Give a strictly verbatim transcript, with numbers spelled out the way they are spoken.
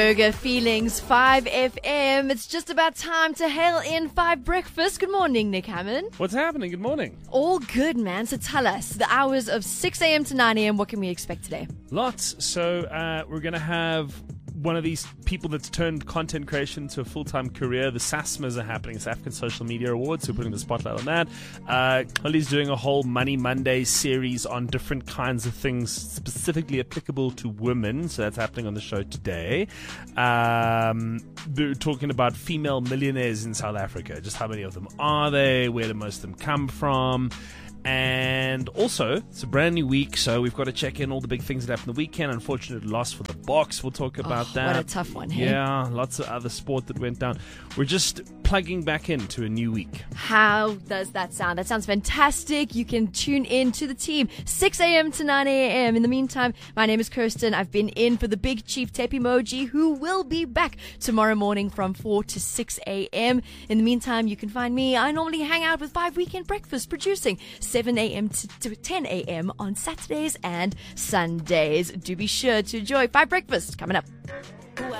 Yoga Feelings five F M. It's just about time to hail in five breakfast. Good morning, Nick Hammond. What's happening? Good morning. All good, man. So tell us, the hours of six a.m. to nine a.m., what can we expect today? Lots. So uh, we're going to have one of these people that's turned content creation to a full-time career. The SASMAs are happening. It's African Social Media Awards. So we're putting the spotlight on that. Uh, Holly's doing a whole Money Monday series on different kinds of things specifically applicable to women. So that's happening on the show today. Um, they're talking about female millionaires in South Africa. Just how many of them are they? Where do most of them come from? And also, it's a brand new week, so we've got to check in all the big things that happened the weekend. Unfortunate loss for the Boks. We'll talk about oh, that. What a tough one, hey? Yeah, lots of other sport that went down. We're just plugging back into a new week. How does that sound? That sounds fantastic. You can tune in to the team, six a.m. to nine a.m. In the meantime, my name is Kirsten. I've been in for the Big Chief Tape Emoji, who will be back tomorrow morning from four to six a.m. In the meantime, you can find me. I normally hang out with Five Weekend Breakfast, producing seven a.m. to ten a.m. on Saturdays and Sundays. Do be sure to enjoy Five Breakfast coming up.